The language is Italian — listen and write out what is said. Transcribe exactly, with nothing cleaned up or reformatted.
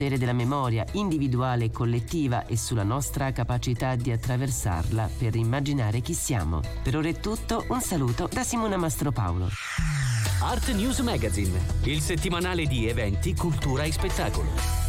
della memoria individuale e collettiva e sulla nostra capacità di attraversarla per immaginare chi siamo. Per ora è tutto, un saluto da Simona Mastropaolo. Art News Magazine, il settimanale di eventi, cultura e spettacolo.